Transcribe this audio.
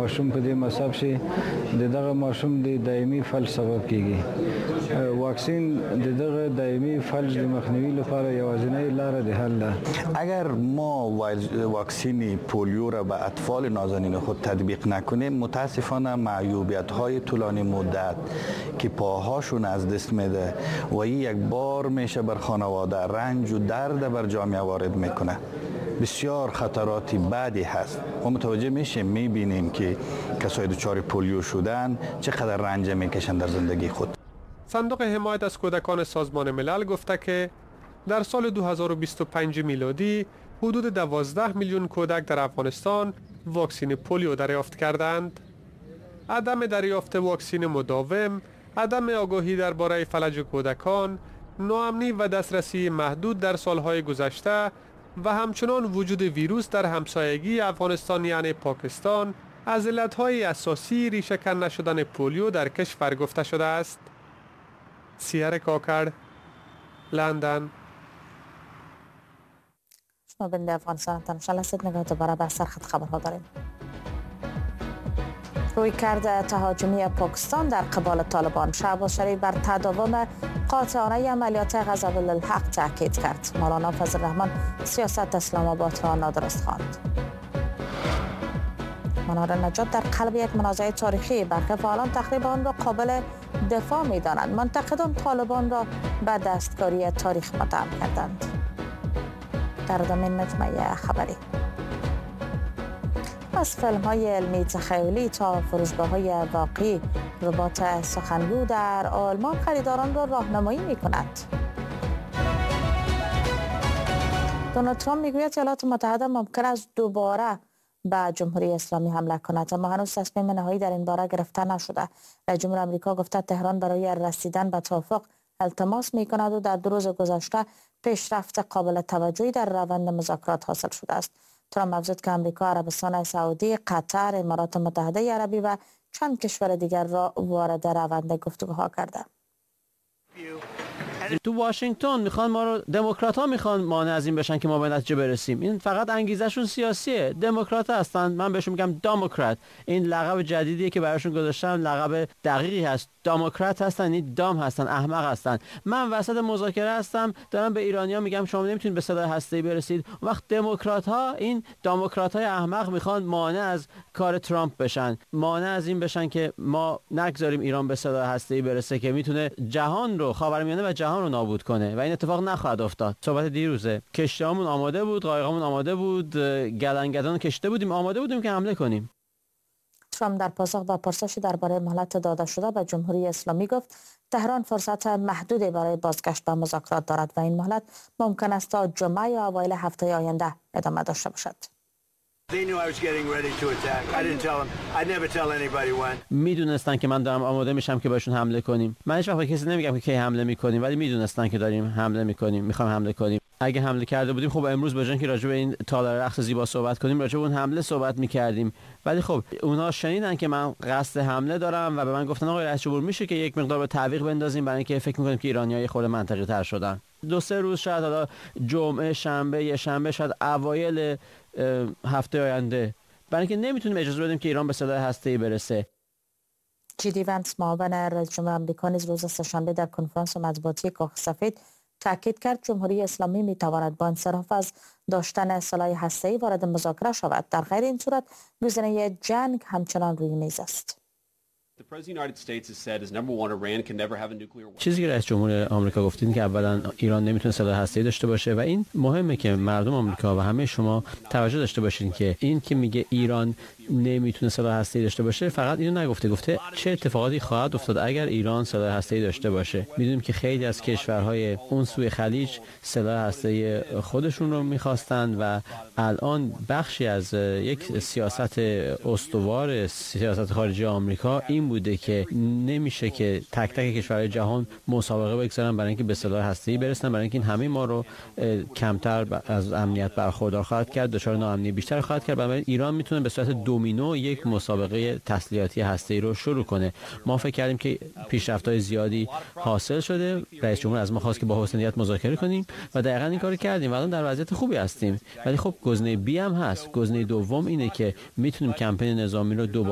ماشوم په دې مصاب شي د دغه ماشوم د دایمي فلج سبب کیږي. واکسین د دغه دایمي فلج د مخنیوي لپاره یوازینی لاره د حل ده. اگر ما واکسین پولیو را به اطفال نازنین خود تطبیق نکنیم متاسفانه معیوبیت‌های طولانی مدت که پاهاشون از دست میده و این یک بار میشه بر خانواده رنج و درد بر جامعه وارد میکنه. بسیار خطراتی بعدی هست. ما متوجه میشیم میبینیم که کسای دچار پولیو شدن چقدر رنج میکشن در زندگی خود. صندوق حمایت از کودکان سازمان ملل گفته که در سال 2025 میلادی حدود 12 میلیون کودک در افغانستان واکسن پولیو دریافت کردند. عدم دریافت واکسن مداوم، عدم آگاهی درباره فلج کودکان، ناامنی و دسترسی محدود در سالهای گذشته و همچنان وجود ویروس در همسایگی افغانستان یعنی پاکستان از علتهای اساسی ریشه‌کن نشدن پولیو در کشور گفته شده است. سیار کاکر، لندن. شما بنده افغانستان تماشا هستید. نگاه دوباره به سرخط خبرها داریم. رویکرد تهاجمی پاکستان در قبال طالبان. شهباز شریف بر تداوم قاطعانه عملیات غضب الحق تاکید کرد. مولانا فضل الرحمن سیاست اسلام آباد را نادرست خواند. منار نجات در قلب یک منازعه تاریخی، برخی فعالان تخریب آن را قابل دفاع می‌دانند. منتقدان طالبان را به دستکاری تاریخ متهم کردند. در ادامه مجموعه خبری. از فیلم‌های علمی تخیلی تا فروشگاه‌های واقعی، ربات سخنگو در آلمان خریداران را راهنمایی می‌کند. دونالد ترامپ می‌گوید ایالات متحده ممکن است دوباره به جمهوری اسلامی حمله کند، اما هنوز تصمیم نهایی در این باره گرفته نشده. رئیس جمهور آمریکا گفته تهران برای رسیدن به توافق التماس می‌کند و در 2 روز گذشته پیشرفت قابل توجهی در روند مذاکرات حاصل شده است. ترامپ افزود که آمریکا، عربستان سعودی، قطر، امارات متحده عربی و چند کشور دیگر را وارد روند گفتگوها کرده. تو واشنگتن میخوان ما رو، دموکرات‌ها میخوان مانع از این بشن که ما به نتیجه برسیم. این فقط انگیزشون سیاسیه. دموکرات هستن، من بهشون میگم دموکرات. این لقب جدیدیه که براشون گذاشتن، لقب دقیقی هست. دموکرات هستن، این دام هستن، احمق هستن. من وسط مذاکره هستم، دارم به ایرانی‌ها میگم شما نمیتونید به سلاح هسته‌ای برسید. وقت دموکرات‌ها، این دموکرات‌های احمق میخوان مانع از کار ترامپ بشن، مانع از این بشن که ما نگذاریم ایران به سلاح هسته‌ای برسه که میتونه جهان رو، خاورمیانه و جهان رو نابود کنه و این اتفاق نخواهد افتاد. صحبت دیروزه، کشتی‌هامون آماده بود، قایقامون آماده بود، گلنگدان کشته بودیم، آماده بودیم که حمله کنیم. ترامپ در پاسخ به پرسشی درباره مهلت داده شده به جمهوری اسلامی گفت تهران فرصت محدودی برای بازگشت به مذاکرات دارد و این مهلت ممکن است تا جمعه یا اوایل هفته آینده ادامه داشته باشد. میدونستن که من دارم آماده میشم که بهشون حمله کنیم. من هیچ وقت به کسی نمیگم که کی حمله میکنیم، ولی میدونستن که داریم حمله میکنیم، میخوام حمله کنیم. اگه حمله کرده بودیم خب امروز به جای اینکه راجع به این تالار رقص زیبا صحبت کنیم، راجع به اون حمله صحبت میکردیم. ولی خب اونها شنیدن که من قصد حمله دارم و به من گفتن آقای رئیس جمهور میشه که یک مقدار به تعویق بندازیم، برای اینکه فکر میکنیم که ایرانی‌ها خود منطقی تر شدن. 2-3 روز شاید، حالا جمعه، شنبه، یه شنبه، شاید اوایل هفته آینده، برای اینکه نمیتونیم اجازه بدیم که ایران به سلاح هسته‌ای برسه. جی دی ونس، معاون رئیس جمهور آمریکا، نیز روز سه‌شنبه در کنفرانس مطبوعاتی کاخ سفید تاکید کرد جمهوری اسلامی میتواند با انصراف از داشتن سلاح هسته‌ای وارد مذاکره شود. در غیر این صورت گزینه جنگ همچنان روی میز است. چیزی که رئیس جمهور آمریکا گفتین که اولا ایران نمیتونه سلاح هسته‌ای داشته باشه و این مهمه که مردم آمریکا و همه شما توجه داشته باشین که این که میگه ایران نمیتونه سلاح هسته‌ای داشته باشه فقط اینو نگفته، گفته چه اتفاقاتی خواهد افتاد اگر ایران سلاح هسته‌ای داشته باشه. میدونیم که خیلی از کشورهای اون سوی خلیج سلاح هسته‌ای خودشون رو میخواستن و الان بخشی از یک سیاست استوار سیاست خارجی آمریکا این بوده که نمیشه که تک تک کشورهای جهان مسابقه بگذارن برای اینکه به سلاح هسته‌ای برسن، برای اینکه این همه ما رو کمتر از امنیت برخوردار خواهد کرد، دچار ناامنی بیشتر خواهد کرد. بنابراین ایران میتونه به صورت دومینو یک مسابقه تسلیحاتی هسته‌ای رو شروع کنه. ما فکر کردیم که پیشرفت‌های زیادی حاصل شده، رئیس جمهور از ما خواست که با حسن نیت مذاکره کنیم و دقیقاً این کارو کردیم و الان در وضعیت خوبی هستیم. ولی خب گزینه بی هم هست. گزینه دوم اینه که میتونیم کمپین نظامی رو